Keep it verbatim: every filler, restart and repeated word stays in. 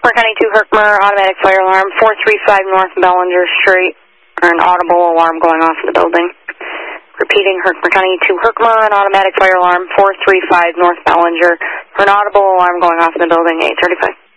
Herkimer County two, Herkimer, automatic fire alarm, four three five North Bellinger Street, or an audible alarm going off in the building. Repeating, Herkimer County two, Herkimer, an automatic fire alarm, four three five North Bellinger, or an audible alarm going off in the building, eight thirty-five.